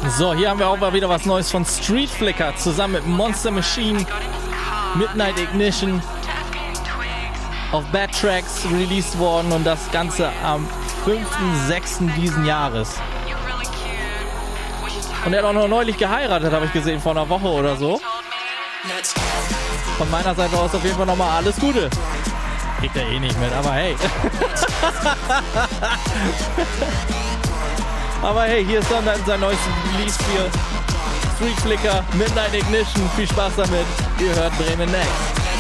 So, hier haben wir auch mal wieder was Neues von Street Flicker zusammen mit Monster Machine, Midnight Ignition, auf Bad Tracks released worden und das Ganze am 5.6. diesen Jahres. Und er hat auch noch neulich geheiratet, habe ich gesehen, vor einer Woche oder so. Von meiner Seite aus auf jeden Fall nochmal alles Gute. Kriegt er eh nicht mit, aber hey. Aber hey, hier ist dann sein neues Release für Street Flicker, Midnight Ignition. Viel Spaß damit. Ihr hört Bremen Next.